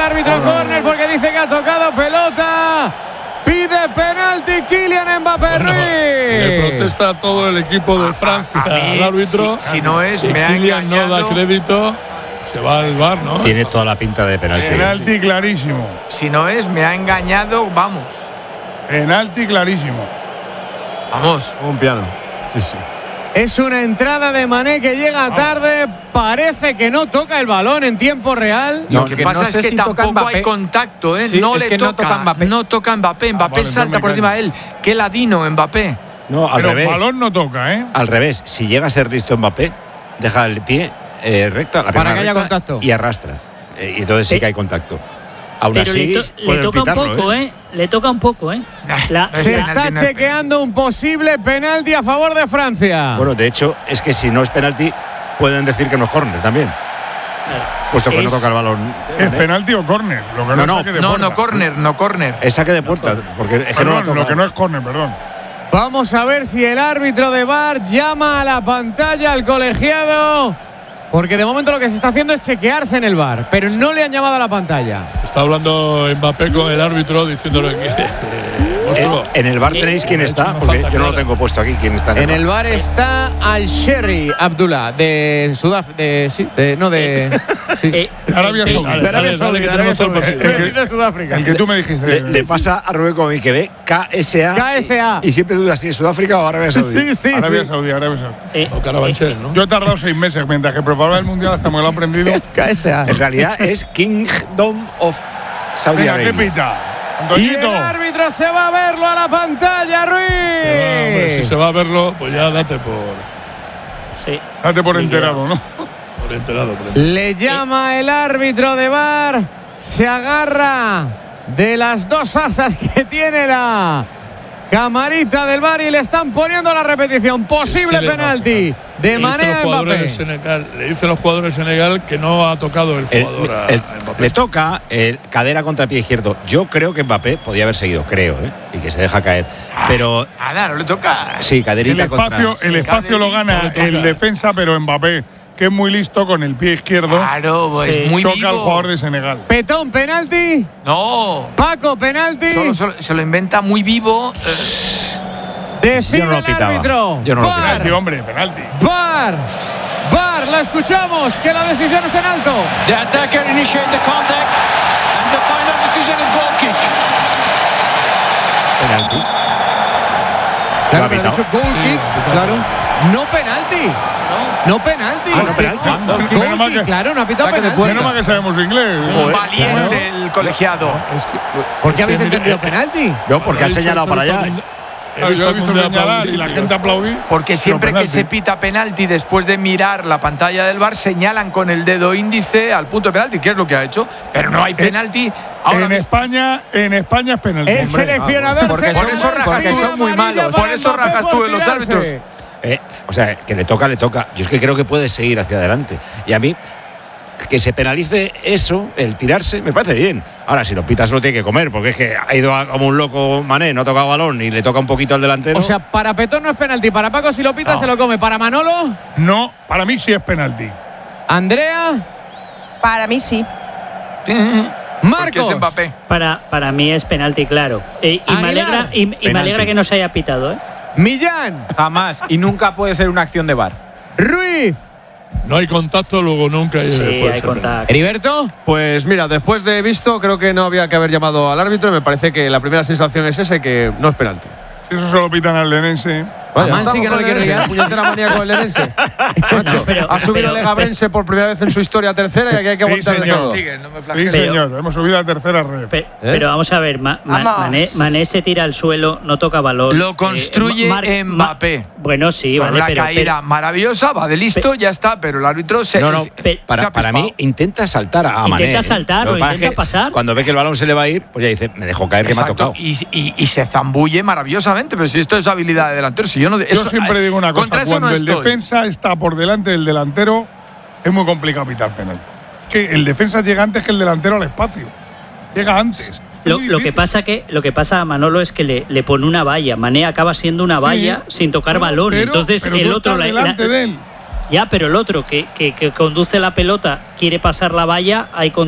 árbitro córner porque dice que ha tocado pelota. Pide penalti Kylian Mbappé. Bueno, le protesta todo el equipo de Francia al árbitro. Si no es, y me ha Kylian engañado. no da crédito, se va al VAR, ¿no? Tiene toda la pinta de penalti. Penalti clarísimo. Si no es, me ha engañado, vamos. Penalti clarísimo. Vamos. Un piano. Sí, sí. Es una entrada de Mané que llega tarde. Parece que no toca el balón en tiempo real. Lo que pasa no es sé que si toca tampoco Mbappé. hay contacto, ¿eh? Sí, no es le que toca. no toca Mbappé. No toca Mbappé. Mbappé vale, salta entonces por me encima de él. Qué ladino Mbappé. No, al Pero revés. balón no toca, ¿eh? Al revés. Si llega a ser listo Mbappé, deja el pie recta, la pierna que haya recta contacto. y arrastra. Y entonces sí que hay contacto. Aún Pero así, le pueden toca un pitarlo, poco, Le toca un poco, La- Es Se penalti, está no es chequeando un posible penalti a favor de Francia. Bueno, de hecho, es que si no es penalti, pueden decir que no es córner también. Puesto que no toca el balón. ¿Es penalti o córner? Lo que no, es saque de No, puerta. no córner, no córner. Es saque de puerta, porque es que no lo ha Perdón, lo tocado. que no es córner, perdón. Vamos a ver si el árbitro de VAR llama a la pantalla al colegiado. Porque de momento lo que se está haciendo es chequearse en el VAR, pero no le han llamado a la pantalla. Está hablando Mbappé con el árbitro diciéndole que monstruo. En el bar tenéis quién está, No porque falta yo no lo clara. tengo puesto aquí. ¿Quién está En el VAR está Al-Sherry Abdullah de Sudáfrica, Arabia Sí, Saudí. dale, dale, dale, que tenemos todo el partido. de Sudáfrica. El que tú me dijiste. Le pasa a Rubén como que ve KSA. KSA. Y siempre duda si es Sudáfrica o Arabia Saudí. Arabia Saudí, Arabia Saudí. O Carabanchel, ¿no? Yo he tardado 6 meses mientras que preparaba el mundial hasta me lo he aprendido. KSA. En realidad es Kingdom of Saudi Venga, ¿qué Arabia. pita? Y el Antoñito. árbitro se va a verlo a la pantalla, Hombre, si Ruiz. se va a verlo, pues ya date por Sí. Date por enterado, ¿no? enterado. Le llama el árbitro de VAR. Se agarra de las dos asas que tiene la camarita del VAR y le están poniendo la repetición. Posible penalti de Mané a Mbappé. Le dicen los jugadores de Senegal que no ha tocado el jugador a Mbappé. Le toca cadera contra pie izquierdo. Yo creo que Mbappé podía haber seguido, creo, y que se deja caer. Pero Nada, no le toca. sí, caderita El espacio lo gana el defensa, pero Mbappé, que es muy listo con el pie izquierdo, Claro, pues muy choca vivo. al jugador de Senegal. Petón, penalti. No. Paco, penalti. Solo se lo inventa muy vivo. Decide Yo no lo el pitaba. árbitro. Yo no lo VAR. Penalti, hombre, penalti. VAR. VAR, la escuchamos, que la decisión es en alto. The attacker initiate the contact and the final decision is goal kick. penalti. Claro, ha pero ha pitado. dicho goal kick, claro. No penalti. No penalti. Ah, no penalti. Goal Menos mal kick, que- claro, no ha pitado penalti. Menos mal que sabemos inglés. Valiente el colegiado. ¿Por qué habéis entendido penalti? No, porque ha señalado para allá. Claro, yo he visto señalar y la gente aplaudir. Porque siempre Pero que se pita penalti, después de mirar la pantalla del VAR, señalan con el dedo índice al punto de penalti, que es lo que ha hecho. Pero no hay penalti. Ahora En España es penalti. El hombre. seleccionador porque se por eso suma rajas a tú. la Son muy amarilla malos. para Por eso Mbappé rajas tú en los tirarse. árbitros. O sea, que le toca. Yo es que creo que puede seguir hacia adelante. Y a mí, que se penalice eso, el tirarse, me parece bien. Ahora, si lo pitas, lo tiene que comer, porque es que ha ido como un loco Mané, no ha tocado balón y le toca un poquito al delantero. O sea, para Petón no es penalti, para Paco si lo pita No. se lo come. Para Manolo, No, para mí sí es penalti. Andrea, Para mí sí. Porque Marcos. es Mbappé. Para mí es penalti, claro. Y me Aguilar. alegra, y me alegra que no se haya pitado, Millán, Jamás. Y nunca puede ser una acción de VAR. Ruiz, No hay contacto, luego nunca hay. Sí, puede hay ser contacto. Heriberto. Pues mira, después de visto, creo que no había que haber llamado al árbitro. Me parece que la primera sensación es ese, que no es penalti. Eso se lo pitan al lenense. Vaya, Mansi, estamos que no con le quiere el liar. Lenense, puñetera manía con el Lenense. Macho, pero- ha subido pero- el Legabrense por primera vez en su historia a tercera y aquí hay que Sí, aguantar de señor. todo. Sí, señor. Hemos subido a tercera red. Pero vamos a ver, Vamos. Mané se tira al suelo, no toca balón. Lo construye Mbappé. Bueno, sí, Con vale, una pero caída maravillosa, va de listo, ya está, pero el árbitro se. No, Pe- para mí intenta saltar a Mané. Intenta saltar Lo o que pasa es intenta que pasar. Cuando ve que el balón se le va a ir, pues ya dice, me dejó caer que me ha Exacto, tocado. y se zambulle maravillosamente, pero si esto es habilidad de delantero, si yo no. Yo siempre digo una cosa, contra eso cuando no el estoy. defensa está por delante del delantero, es muy complicado pitar penalti. Que el defensa llega antes que el delantero al espacio. Llega antes. Lo que pasa a Manolo es que le pone una valla. Mané acaba siendo una valla sin tocar balón. Entonces pero el tú otro estás delante de él. ya, pero el otro que conduce la pelota quiere pasar la valla, hay